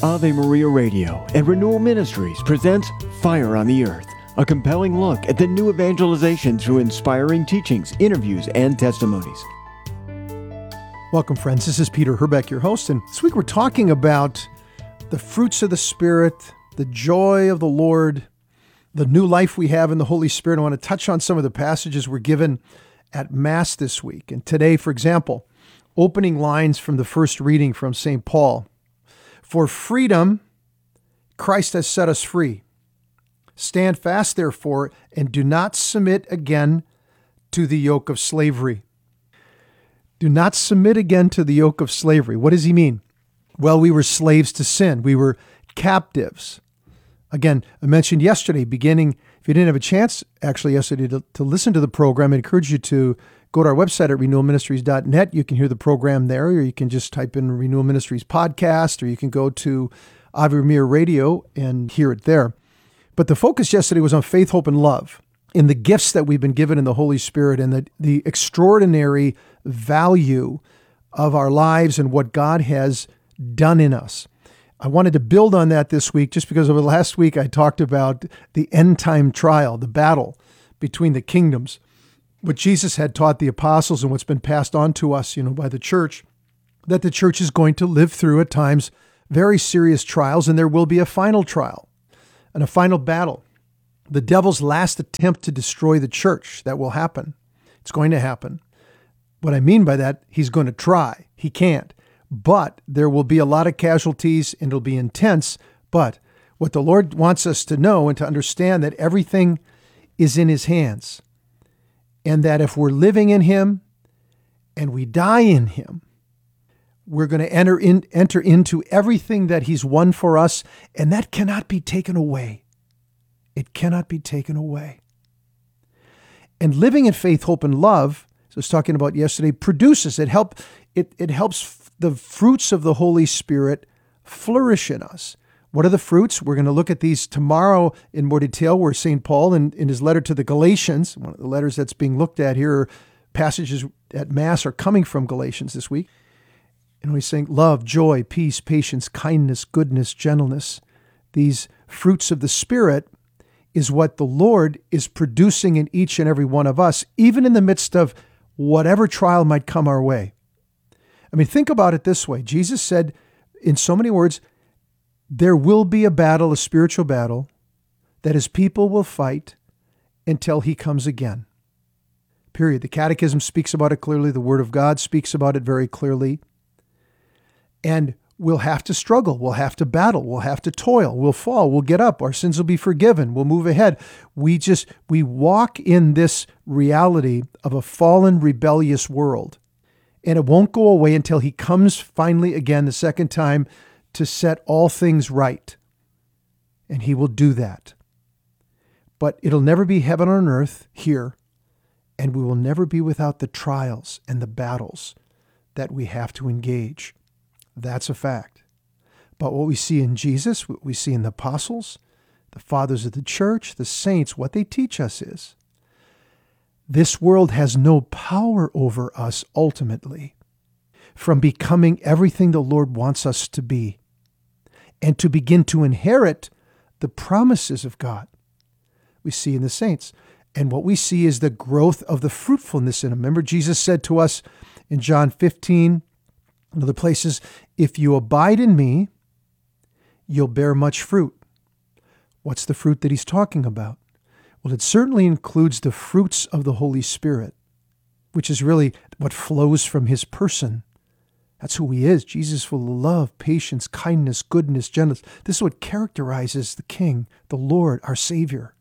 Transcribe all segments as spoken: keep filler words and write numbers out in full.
Ave Maria Radio and Renewal Ministries presents Fire on the Earth, a compelling look at the new evangelization through inspiring teachings, interviews, and testimonies. Welcome, friends. This is Peter Herbeck, your host, and this week we're talking about the fruits of the Spirit, the joy of the Lord, the new life we have in the Holy Spirit. I want to touch on some of the passages we're given at Mass this week. And today, for example, opening lines from the first reading from Saint Paul. For freedom, Christ has set us free. Stand fast, therefore, and do not submit again to the yoke of slavery. Do not submit again to the yoke of slavery. What does he mean? Well, we were slaves to sin. We were captives. Again, I mentioned yesterday, beginning, if you didn't have a chance, actually yesterday, to, to listen to the program, I encourage you to go to our website at renewal ministries dot net. You can hear the program there, or you can just type in Renewal Ministries podcast, or you can go to Ave Maria Radio and hear it there. But the focus yesterday was on faith, hope, and love, in the gifts that we've been given in the Holy Spirit, and the, the extraordinary value of our lives and what God has done in us. I wanted to build on that this week, just because over the last week I talked about the end time trial, the battle between the kingdoms, what Jesus had taught the apostles and what's been passed on to us, you know, by the church, that the church is going to live through at times very serious trials, and there will be a final trial and a final battle. The devil's last attempt to destroy the church, that will happen. It's going to happen. What I mean by that, he's going to try. He can't. But there will be a lot of casualties, and it'll be intense. But what the Lord wants us to know and to understand, that everything is in his hands. And that if we're living in him and we die in him, we're going to enter in, enter into everything that he's won for us, and that cannot be taken away. It cannot be taken away. And living in faith, hope, and love, as I was talking about yesterday, produces, it help it it helps the fruits of the Holy Spirit flourish in us. What are the fruits? We're going to look at these tomorrow in more detail, where Saint Paul, in, in his letter to the Galatians, one of the letters that's being looked at here, passages at Mass are coming from Galatians this week. And he's saying love, joy, peace, patience, kindness, goodness, gentleness. These fruits of the Spirit is what the Lord is producing in each and every one of us, even in the midst of whatever trial might come our way. I mean, think about it this way. Jesus said, in so many words, there will be a battle, a spiritual battle, that his people will fight until he comes again. Period. The Catechism speaks about it clearly. The Word of God speaks about it very clearly. And we'll have to struggle. We'll have to battle. We'll have to toil. We'll fall. We'll get up. Our sins will be forgiven. We'll move ahead. We just, we walk in this reality of a fallen, rebellious world. And it won't go away until he comes finally again the second time to set all things right. And he will do that. But it'll never be heaven on earth here, and we will never be without the trials and the battles that we have to engage. That's a fact. But what we see in Jesus, what we see in the apostles, the fathers of the church, the saints, what they teach us is, this world has no power over us ultimately from becoming everything the Lord wants us to be, and to begin to inherit the promises of God we see in the saints. And what we see is the growth of the fruitfulness in them. Remember, Jesus said to us in John fifteen, and other places, if you abide in me, you'll bear much fruit. What's the fruit that he's talking about? Well, it certainly includes the fruits of the Holy Spirit, which is really what flows from his person. That's who he is. Jesus, full of love, patience, kindness, goodness, gentleness. This is what characterizes the King, the Lord, our Savior.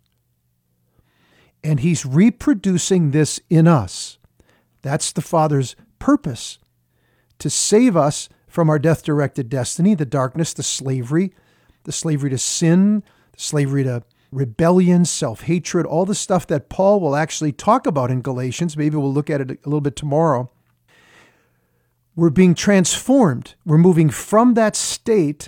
And he's reproducing this in us. That's the Father's purpose, to save us from our death-directed destiny, the darkness, the slavery, the slavery to sin, the slavery to rebellion, self-hatred, all the stuff that Paul will actually talk about in Galatians. Maybe we'll look at it a little bit tomorrow. We're being transformed. We're moving from that state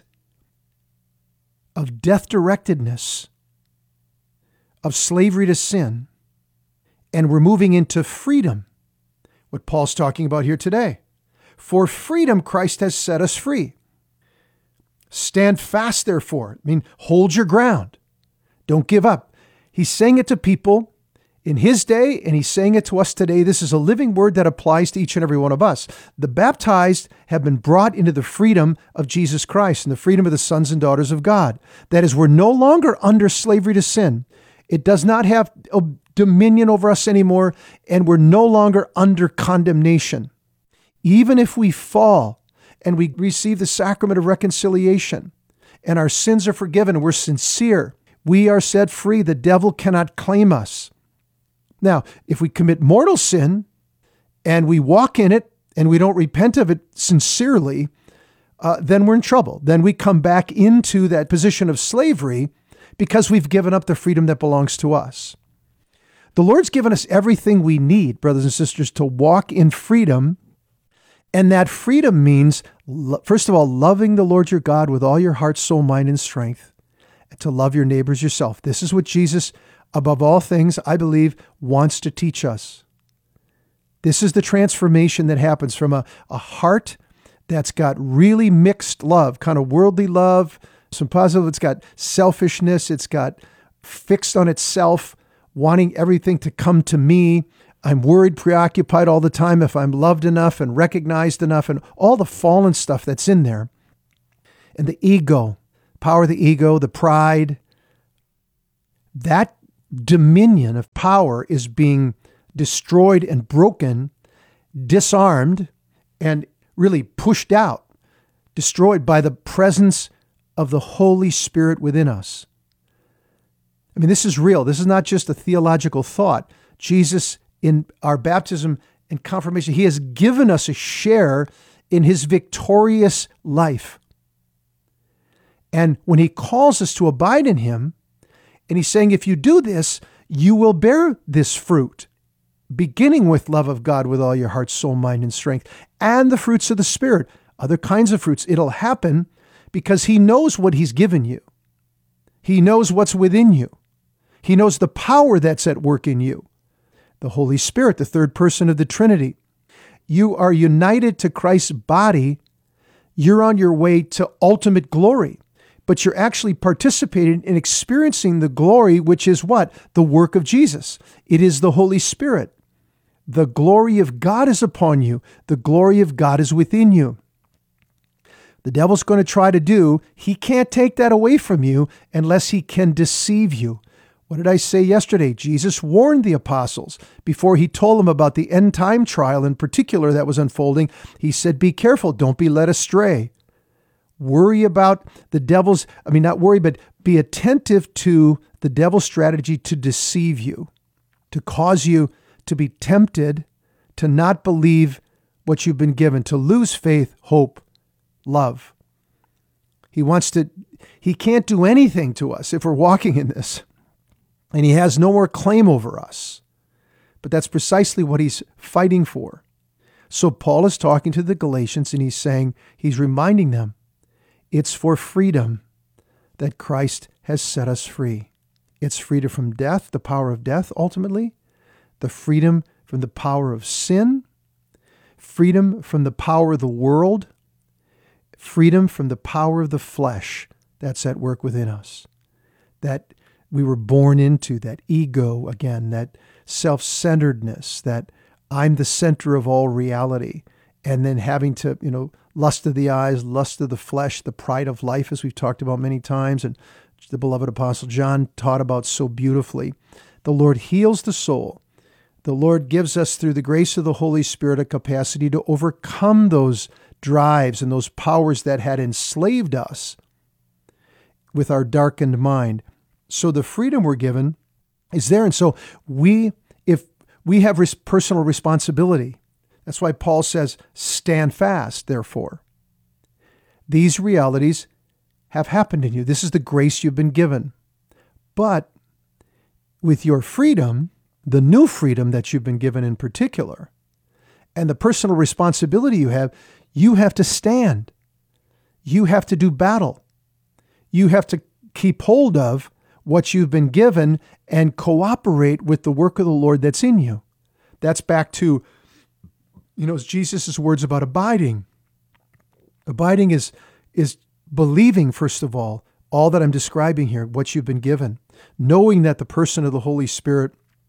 of death-directedness, of slavery to sin, and we're moving into freedom, what Paul's talking about here today. For freedom, Christ has set us free. Stand fast, therefore. I mean, hold your ground. Don't give up. He's saying it to people in his day, and he's saying it to us today. This is a living word that applies to each and every one of us. The baptized have been brought into the freedom of Jesus Christ and the freedom of the sons and daughters of God. That is, we're no longer under slavery to sin. It does not have dominion over us anymore, and we're no longer under condemnation. Even if we fall and we receive the sacrament of reconciliation and our sins are forgiven and we're sincere, we are set free. The devil cannot claim us. Now, if we commit mortal sin and we walk in it and we don't repent of it sincerely, uh, then we're in trouble. Then we come back into that position of slavery because we've given up the freedom that belongs to us. The Lord's given us everything we need, brothers and sisters, to walk in freedom. And that freedom means, first of all, loving the Lord your God with all your heart, soul, mind, and strength, and to love your neighbors yourself. This is what Jesus, above all things, I believe, wants to teach us. This is the transformation that happens from a, a heart that's got really mixed love, kind of worldly love, some positive, it's got selfishness, it's got fixed on itself, wanting everything to come to me. I'm worried, preoccupied all the time if I'm loved enough and recognized enough, and all the fallen stuff that's in there. And the ego, power of the ego, the pride, that dominion of power is being destroyed and broken, disarmed, and really pushed out, destroyed by the presence of the Holy Spirit within us. I mean, this is real. This is not just a theological thought. Jesus, in our baptism and confirmation, he has given us a share in his victorious life. And when he calls us to abide in him, and he's saying, if you do this, you will bear this fruit, beginning with love of God with all your heart, soul, mind, and strength, and the fruits of the Spirit, other kinds of fruits. It'll happen because he knows what he's given you. He knows what's within you. He knows the power that's at work in you. The Holy Spirit, the third person of the Trinity. You are united to Christ's body. You're on your way to ultimate glory, but you're actually participating in experiencing the glory, which is what? The work of Jesus. It is the Holy Spirit. The glory of God is upon you. The glory of God is within you. The devil's going to try to do, he can't take that away from you unless he can deceive you. What did I say yesterday? Jesus warned the apostles before he told them about the end time trial in particular that was unfolding. He said, be careful, don't be led astray. Worry about the devil's, I mean, not worry, but be attentive to the devil's strategy to deceive you, to cause you to be tempted, to not believe what you've been given, to lose faith, hope, love. He wants to, he can't do anything to us if we're walking in this. And he has no more claim over us. But that's precisely what he's fighting for. So Paul is talking to the Galatians and he's saying, he's reminding them, it's for freedom that Christ has set us free. It's freedom from death, the power of death ultimately, the freedom from the power of sin, freedom from the power of the world, freedom from the power of the flesh that's at work within us, that we were born into, that ego again, that self-centeredness, that I'm the center of all reality, and then having to, you know, lust of the eyes, lust of the flesh, the pride of life, as we've talked about many times, and the beloved Apostle John taught about so beautifully. The Lord heals the soul. The Lord gives us, through the grace of the Holy Spirit, a capacity to overcome those drives and those powers that had enslaved us with our darkened mind. So the freedom we're given is there. And so we, if we have res- personal responsibility, that's why Paul says, stand fast, therefore. These realities have happened in you. This is the grace you've been given. But with your freedom, the new freedom that you've been given in particular, and the personal responsibility you have, you have to stand. You have to do battle. You have to keep hold of what you've been given and cooperate with the work of the Lord that's in you. That's back to, you know, Jesus' words about abiding. Abiding is, is believing, first of all, all that I'm describing here, what you've been given, knowing that the person of the Holy Spirit,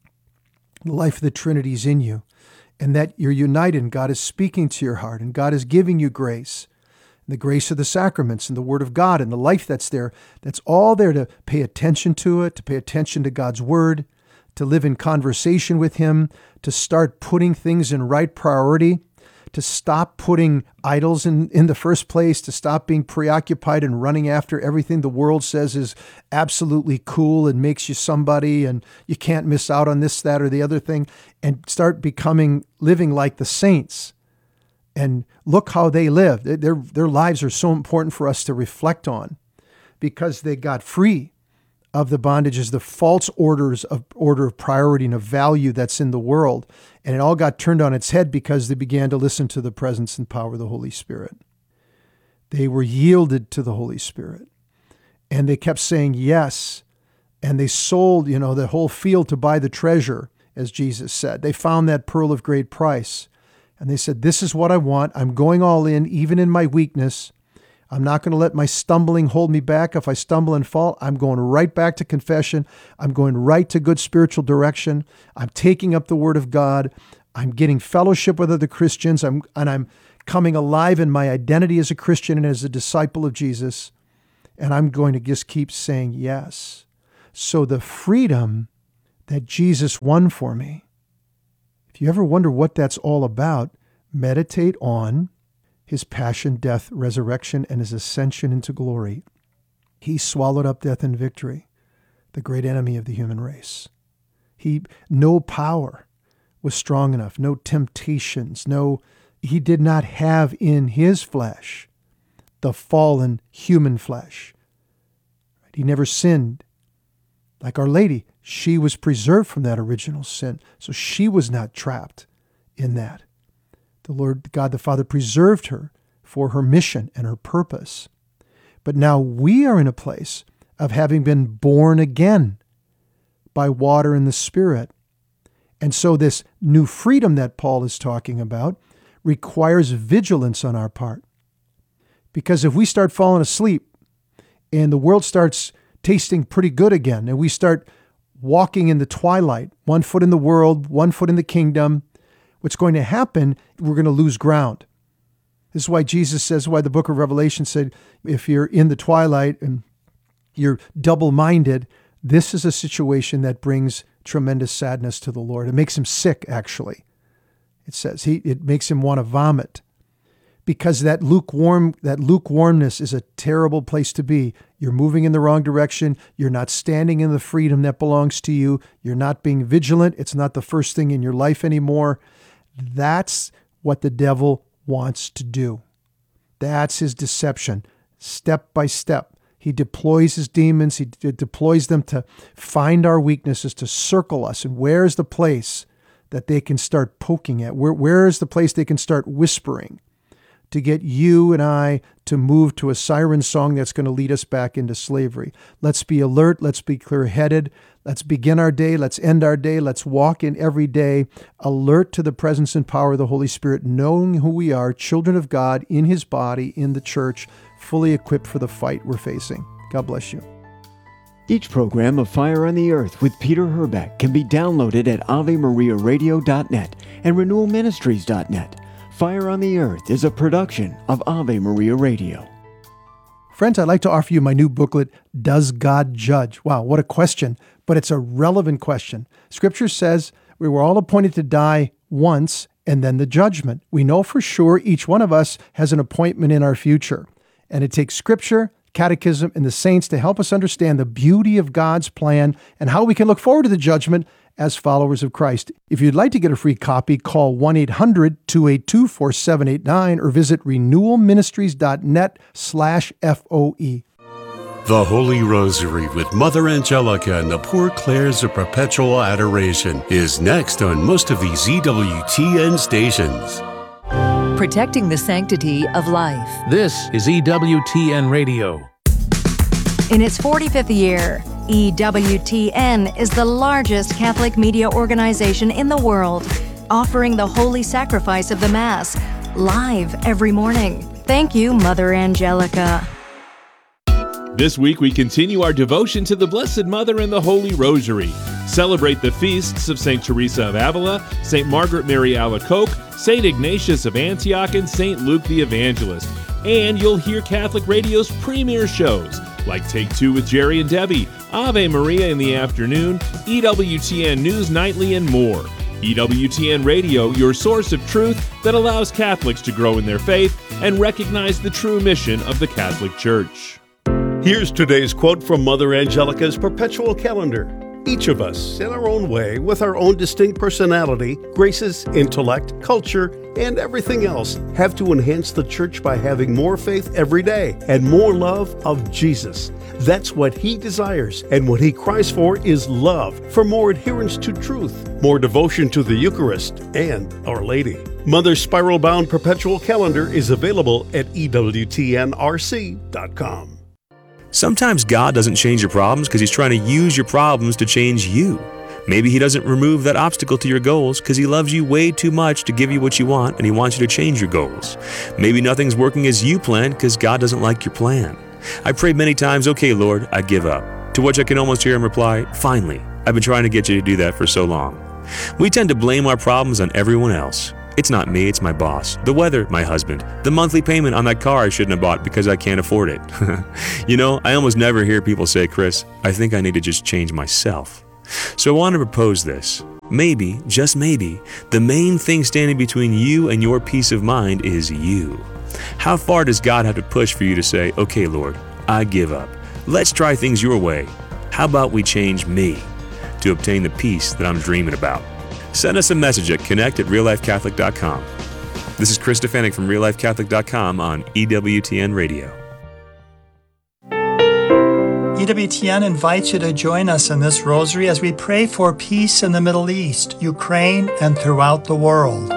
the life of the Trinity is in you, and that you're united, and God is speaking to your heart, and God is giving you grace, and the grace of the sacraments, and the Word of God, and the life that's there, that's all there to pay attention to it, to pay attention to God's Word, to live in conversation with Him, to start putting things in right priority, to stop putting idols in, in the first place, to stop being preoccupied and running after everything the world says is absolutely cool and makes you somebody and you can't miss out on this, that, or the other thing, and start becoming, living like the saints. And look how they live. Their, their lives are so important for us to reflect on because they got free of the bondages, the false orders of order of priority and of value that's in the world. And it all got turned on its head because they began to listen to the presence and power of the Holy Spirit. They were yielded to the Holy Spirit. And they kept saying yes. And they sold, you know, the whole field to buy the treasure, as Jesus said. They found that pearl of great price. And they said, this is what I want. I'm going all in, even in my weakness. I'm not going to let my stumbling hold me back. If I stumble and fall, I'm going right back to confession. I'm going right to good spiritual direction. I'm taking up the Word of God. I'm getting fellowship with other Christians. I'm, and I'm coming alive in my identity as a Christian and as a disciple of Jesus. And I'm going to just keep saying yes. So the freedom that Jesus won for me, if you ever wonder what that's all about, meditate on His passion, death, resurrection, and His ascension into glory. He swallowed up death in victory, the great enemy of the human race. He, no power was strong enough, no temptations, no, He did not have in His flesh the fallen human flesh. He never sinned. Like Our Lady, she was preserved from that original sin, so she was not trapped in that. The Lord God the Father preserved her for her mission and her purpose. But now we are in a place of having been born again by water and the Spirit. And so this new freedom that Paul is talking about requires vigilance on our part. Because if we start falling asleep and the world starts tasting pretty good again, and we start walking in the twilight, one foot in the world, one foot in the kingdom, what's going to happen, we're going to lose ground. This is why Jesus says, why the book of Revelation said, if you're in the twilight and you're double-minded, this is a situation that brings tremendous sadness to the Lord. It makes Him sick, actually. It says he, it makes Him want to vomit because that lukewarm, that lukewarmness is a terrible place to be. You're moving in the wrong direction. You're not standing in the freedom that belongs to you. You're not being vigilant. It's not the first thing in your life anymore. That's what the devil wants to do. That's his deception, step by step. He deploys his demons. He de- deploys them to find our weaknesses, to circle us. And where is the place that they can start poking at? Where, where is the place they can start whispering to get you and I to move to a siren song that's going to lead us back into slavery? Let's be alert. Let's be clear-headed. Let's begin our day. Let's end our day. Let's walk in every day, alert to the presence and power of the Holy Spirit, knowing who we are, children of God in His body, in the church, fully equipped for the fight we're facing. God bless you. Each program of Fire on the Earth with Peter Herbeck can be downloaded at ave maria radio dot net and renewal ministries dot net. Fire on the Earth is a production of Ave Maria Radio. Friends, I'd like to offer you my new booklet, Does God Judge? Wow, what a question, but it's a relevant question. Scripture says we were all appointed to die once and then the judgment. We know for sure each one of us has an appointment in our future. And it takes Scripture, Catechism, and the saints to help us understand the beauty of God's plan and how we can look forward to the judgment as followers of Christ. If you'd like to get a free copy, call one eight hundred two eight two four seven eight nine or visit renewal ministries dot net slash F O E. The Holy Rosary with Mother Angelica and the Poor Clares of Perpetual Adoration is next on most of these E W T N stations. Protecting the sanctity of life. This is E W T N Radio. In its forty-fifth year, E W T N is the largest Catholic media organization in the world, offering the holy sacrifice of the Mass live every morning. Thank you, Mother Angelica. This week we continue our devotion to the Blessed Mother and the Holy Rosary. Celebrate the feasts of Saint Teresa of Avila, Saint Margaret Mary Alacoque, Saint Ignatius of Antioch, and Saint Luke the Evangelist. And you'll hear Catholic Radio's premier shows, like Take Two with Jerry and Debbie, Ave Maria in the afternoon, E W T N News Nightly, and more. E W T N Radio, your source of truth that allows Catholics to grow in their faith and recognize the true mission of the Catholic Church. Here's today's quote from Mother Angelica's Perpetual Calendar. Each of us, in our own way, with our own distinct personality, graces, intellect, culture, and everything else, have to enhance the Church by having more faith every day and more love of Jesus. That's what He desires, and what He cries for is love, for more adherence to truth, more devotion to the Eucharist and Our Lady. Mother's spiral-bound Perpetual Calendar is available at E W T N R C dot com. Sometimes God doesn't change your problems because He's trying to use your problems to change you. Maybe He doesn't remove that obstacle to your goals because He loves you way too much to give you what you want and He wants you to change your goals. Maybe nothing's working as you planned because God doesn't like your plan. I prayed many times, okay, Lord, I give up. To which I can almost hear Him reply, finally, I've been trying to get you to do that for so long. We tend to blame our problems on everyone else. It's not me, it's my boss, the weather, my husband, the monthly payment on that car I shouldn't have bought because I can't afford it. You know, I almost never hear people say, Chris, I think I need to just change myself. So I want to propose this. Maybe, just maybe, the main thing standing between you and your peace of mind is you. How far does God have to push for you to say, okay, Lord, I give up. Let's try things your way. How about we change me to obtain the peace that I'm dreaming about? Send us a message at connect at real life catholic dot com. This is Chris Stefanik from real life catholic dot com on E W T N Radio. E W T N invites you to join us in this rosary as we pray for peace in the Middle East, Ukraine, and throughout the world.